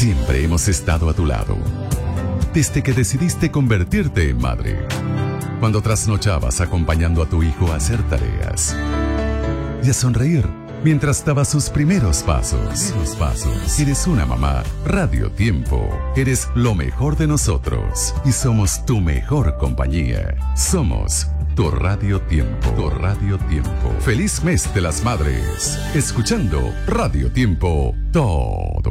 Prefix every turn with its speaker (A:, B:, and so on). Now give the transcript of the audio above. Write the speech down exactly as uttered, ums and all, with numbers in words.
A: Siempre hemos estado a tu lado. Desde que decidiste convertirte en madre. Cuando trasnochabas acompañando a tu hijo a hacer tareas. Y a sonreír mientras daba sus primeros pasos. Primeros pasos. Eres una mamá. Radio Tiempo. Eres lo mejor de nosotros. Y somos tu mejor compañía. Somos tu Radio Tiempo. Tu Radio Tiempo. Feliz mes de las madres. Escuchando Radio Tiempo todo